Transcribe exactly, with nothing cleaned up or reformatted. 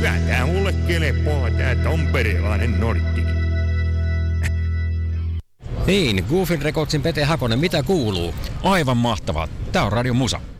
Hyvä tää mulle kelepaa tää tamperelainen nortti. Niin, Goofin Recordsin Pete Hakonen, mitä kuuluu? Aivan mahtavaa. Tää on Radio Musa.